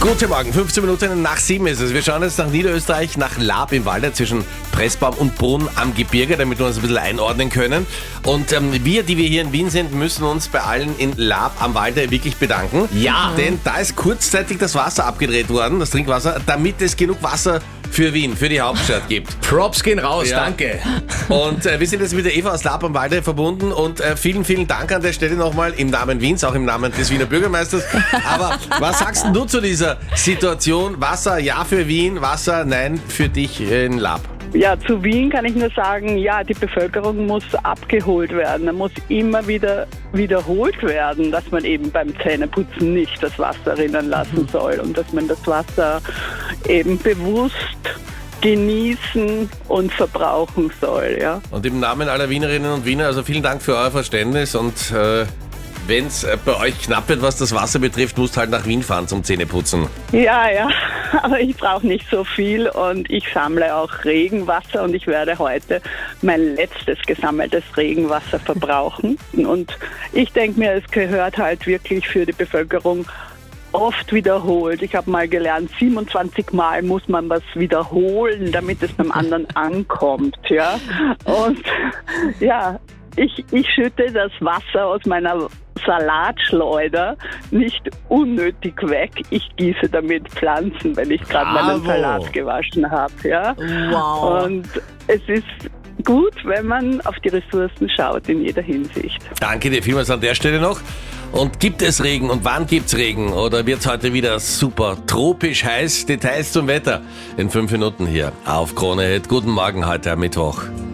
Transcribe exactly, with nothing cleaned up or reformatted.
Guten Morgen, fünfzehn Minuten nach sieben ist es. Wir schauen jetzt nach Niederösterreich, nach Laab im Walde zwischen Pressbaum und Brunn am Gebirge, damit wir uns ein bisschen einordnen können. Und ähm, wir, die wir hier in Wien sind, müssen uns bei allen in Laab am Walde wirklich bedanken. Ja. Denn da ist kurzzeitig das Wasser abgedreht worden, das Trinkwasser, damit es genug Wasser für Wien, für die Hauptstadt gibt. Props gehen raus, Ja. danke. Und äh, wir sind jetzt mit der Eva aus Laab am Walde verbunden und äh, vielen, vielen Dank an der Stelle nochmal im Namen Wiens, auch im Namen des Wiener Bürgermeisters. Aber was sagst denn du zu dieser Situation? Wasser ja für Wien, Wasser nein für dich in Laab. Ja, zu Wien kann ich nur sagen, ja, die Bevölkerung muss abgeholt werden. Da muss immer wieder wiederholt werden, dass man eben beim Zähneputzen nicht das Wasser rinnen lassen soll und dass man das Wasser eben bewusst genießen und verbrauchen soll. Ja. Und im Namen aller Wienerinnen und Wiener, also vielen Dank für euer Verständnis und äh, wenn es äh, bei euch knapp wird, was das Wasser betrifft, musst halt nach Wien fahren zum Zähneputzen. Ja, ja, aber ich brauche nicht so viel und ich sammle auch Regenwasser und ich werde heute mein letztes gesammeltes Regenwasser verbrauchen. Und ich denke mir, es gehört halt wirklich für die Bevölkerung oft wiederholt. Ich habe mal gelernt, siebenundzwanzig Mal muss man was wiederholen, damit es beim anderen ankommt. Ja? Und ja, ich, ich schütte das Wasser aus meiner Salatschleuder nicht unnötig weg. Ich gieße damit Pflanzen, wenn ich gerade meinen Bravo. Salat gewaschen habe. Ja? Wow. Und es ist gut, wenn man auf die Ressourcen schaut in jeder Hinsicht. Danke dir vielmals an der Stelle noch. Und gibt es Regen und wann gibt's Regen? Oder wird's heute wieder super tropisch heiß? Details zum Wetter in fünf Minuten hier auf Krone Hit. Guten Morgen heute am Mittwoch.